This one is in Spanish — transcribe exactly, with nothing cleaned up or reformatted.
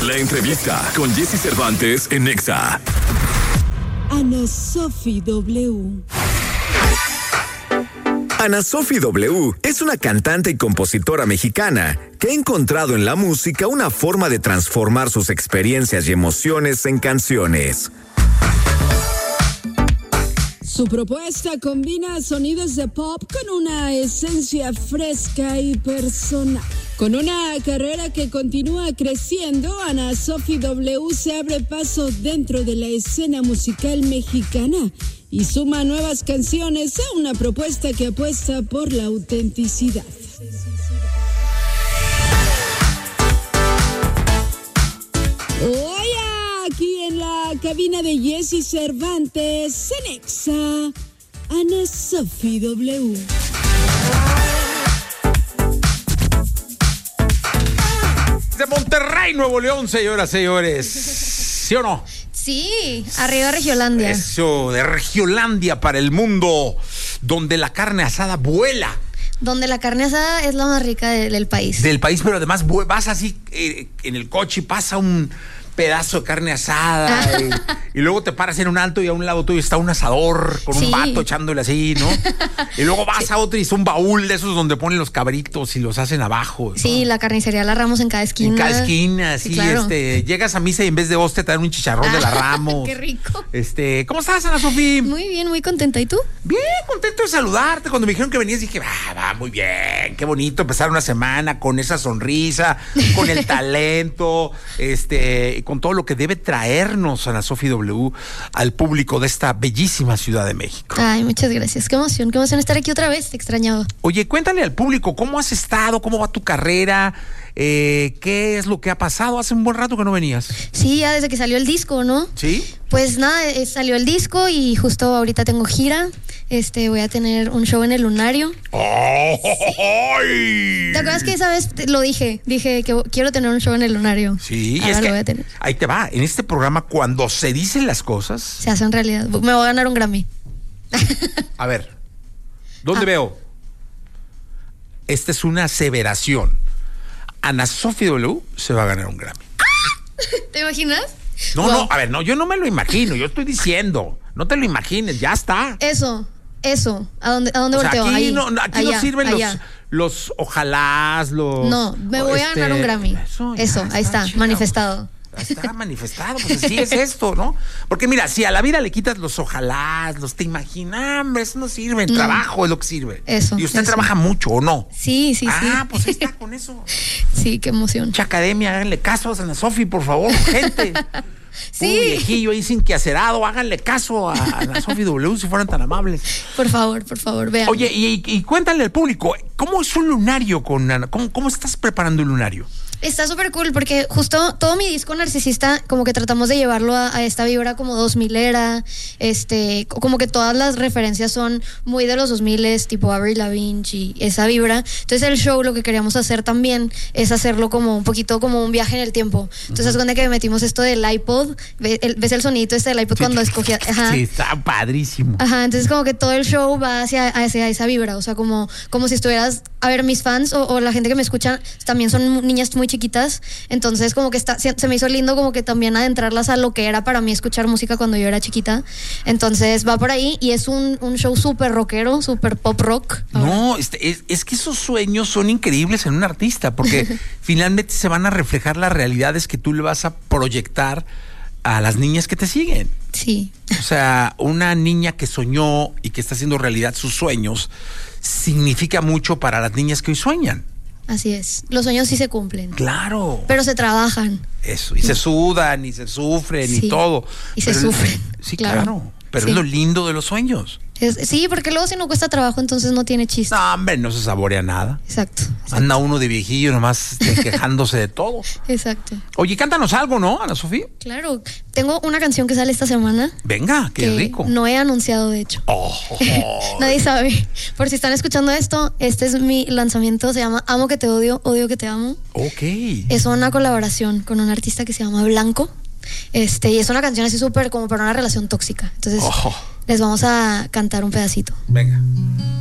La entrevista con Jessy Cervantes en Nexa. Ana Sophie W. Ana Sophie W. es una cantante y compositora mexicana que ha encontrado en la música una forma de transformar sus experiencias y emociones en canciones. Su propuesta combina sonidos de pop con una esencia fresca y personal. Con una carrera que continúa creciendo, Ana Sophie W. se abre paso dentro de la escena musical mexicana y suma nuevas canciones a una propuesta que apuesta por la autenticidad. Hoy aquí en la cabina de Jessy Cervantes en Nexa, Ana Sophie W. De Monterrey, Nuevo León, señoras, señores. ¿Sí o no? Sí, arriba Regiolandia. Eso, de Regiolandia para el mundo, donde la carne asada vuela. Donde la carne asada es la más rica de, del país. Del país, pero además vas así eh, en el coche y pasa un pedazo de carne asada y, y luego te paras en un alto y a un lado tuyo está un asador con sí. un vato echándole así, ¿no? Y luego vas sí. a otro y es un baúl de esos donde ponen los cabritos y los hacen abajo, ¿no? Sí, la carnicería La Ramos en cada esquina. En cada esquina, sí, sí claro. este, llegas a misa y en vez de hostia te dan un chicharrón ah, de La Ramos. Qué rico. Este, ¿cómo estás, Ana Sophie? Muy bien, muy contenta. ¿Y tú? Bien, contento de saludarte. Cuando me dijeron que venías dije, ah, va, muy bien, qué bonito empezar una semana con esa sonrisa, con el talento, este, y con todo lo que debe traernos Ana Sophie W al público de esta bellísima Ciudad de México. Ay, muchas gracias. Qué emoción, qué emoción estar aquí otra vez. Te extrañaba. Oye, cuéntale al público cómo has estado, cómo va tu carrera, eh, qué es lo que ha pasado. Hace un buen rato que no venías. Sí, ya desde que salió el disco, ¿no? Sí. Pues nada, eh, salió el disco y justo ahorita tengo gira. Este, voy a tener un show en el Lunario. ¡Oh! ¿Te acuerdas que esa vez te lo dije? Dije que quiero tener un show en el Lunario. Sí, ahora es lo que voy a tener. Ahí te va. En este programa, cuando se dicen las cosas, se hacen realidad. Me voy a ganar un Grammy. A ver, ¿dónde ah. veo? Esta es una aseveración. Ana Sophie W se va a ganar un Grammy. ¿Te imaginas? No, wow. no, a ver, no, yo no me lo imagino, yo estoy diciendo, no te lo imagines, ya está. Eso, eso, ¿a dónde, a dónde o sea, volteo? Aquí, Ahí, no, aquí allá, no sirven allá. los, los ojalás, los... No, me voy este, a ganar un Grammy. Eso, eso ahí está, está manifestado. Está manifestado, pues así es esto, ¿no? Porque mira, si a la vida le quitas los ojalás, los te imaginas, eso no sirve, el no. trabajo es lo que sirve. Eso. ¿Y usted eso. trabaja mucho o no? Sí, sí, ah, sí. Ah, pues ahí está con eso. Sí, qué emoción. Mucha academia, háganle caso a Ana Sophie, por favor, gente. Sí. Un viejillo ahí sin quehacerado, háganle caso a Ana Sophie W si fueran tan amables. Por favor, por favor, vean. Oye, y, y cuéntale al público, ¿cómo es un lunario con Ana? ¿Cómo, cómo estás preparando el lunario? Está súper cool porque justo todo mi disco Narcisista como que tratamos de llevarlo a, a esta vibra como dos milera, este, como que todas las referencias son muy de los dos miles, tipo Avril Lavigne y esa vibra. Entonces el show lo que queríamos hacer también es hacerlo como un poquito como un viaje en el tiempo. Entonces es uh-huh. cuando que metimos esto del iPod, ves el, ves el sonidito este del iPod sí, cuando escogía. Ajá. Sí, está padrísimo. Ajá, entonces como que todo el show va hacia, hacia esa vibra, o sea, como, como si estuvieras, a ver, mis fans o, o la gente que me escucha también son niñas muy chiquitas, entonces como que está, se, se me hizo lindo como que también adentrarlas a lo que era para mí escuchar música cuando yo era chiquita, entonces va por ahí y es un, un show súper rockero, súper pop rock. No, este, es, es que esos sueños son increíbles en un artista, porque finalmente se van a reflejar las realidades que tú le vas a proyectar a las niñas que te siguen. Sí. O sea, una niña que soñó y que está haciendo realidad sus sueños significa mucho para las niñas que hoy sueñan. Así es. Los sueños sí se cumplen. Claro. Pero se trabajan. Eso. Y se sudan, y se sufren, sí. y todo. Y se Pero sufren. El, sí, claro. claro. Pero sí. es lo lindo de los sueños. Es, sí, porque luego si no cuesta trabajo, entonces no tiene chiste. No, hombre, no se saborea nada. Exacto. exacto. Anda uno de viejillo nomás quejándose de todo. Exacto. Oye, cántanos algo, ¿no, Ana Sophie? Claro. Tengo una canción que sale esta semana. Venga, qué rico. No he anunciado, de hecho. Oh, oh, oh. Nadie sabe. Por si están escuchando esto, este es mi lanzamiento. Se llama Amo que te odio, odio que te amo. Ok. Es una colaboración con un artista que se llama Blanco. Este, y es una canción así súper como para una relación tóxica. Entonces, oh. les vamos a cantar un pedacito. Venga.